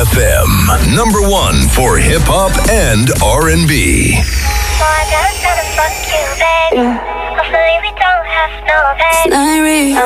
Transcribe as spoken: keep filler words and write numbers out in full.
F M, number one for hip hop and R and B. So I dance and fuck you, baby. Hopefully we don't have no baby. It's not real.